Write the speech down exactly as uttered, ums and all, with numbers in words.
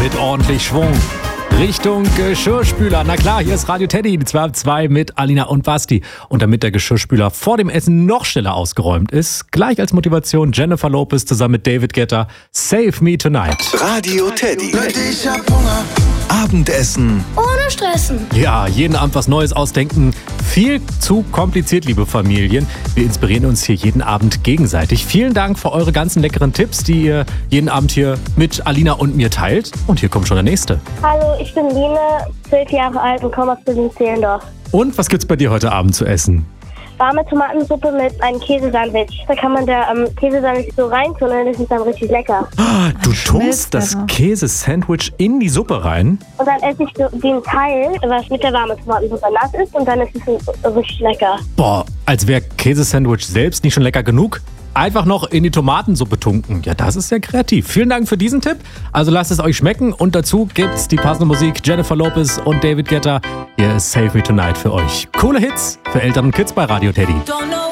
mit ordentlich Schwung Richtung Geschirrspüler. Na klar, hier ist Radio Teddy, die zwei ab zwei mit Alina und Basti. Und damit der Geschirrspüler vor dem Essen noch schneller ausgeräumt ist, gleich als Motivation Jennifer Lopez zusammen mit David Guetta, Save Me Tonight. Radio Teddy. Ich hab Hunger. Abendessen. Ohne Stressen. Ja, jeden Abend was Neues ausdenken. Viel zu kompliziert, liebe Familien. Wir inspirieren uns hier jeden Abend gegenseitig. Vielen Dank für eure ganzen leckeren Tipps, die ihr jeden Abend hier mit Alina und mir teilt. Und hier kommt schon der nächste. Hallo, ich bin Line, zwölf Jahre alt und komme aus Berlin-Zehlendorf. Und was gibt's bei dir heute Abend zu essen? Warme Tomatensuppe mit einem Käsesandwich. Da kann man der ähm, Käsesandwich so reintun und das ist dann richtig lecker. Du tunkst das Käsesandwich in die Suppe rein? Und dann esse ich so den Teil, was mit der warmen Tomatensuppe nass ist und dann ist es so richtig lecker. Boah, als wäre Käsesandwich selbst nicht schon lecker genug. Einfach noch in die Tomatensuppe tunken. Ja, das ist ja kreativ. Vielen Dank für diesen Tipp. Also lasst es euch schmecken. Und dazu gibt's die passende Musik. Jennifer Lopez und David Guetta. Hier ist Save Me Tonight für euch. Coole Hits für Eltern und Kids bei Radio Teddy.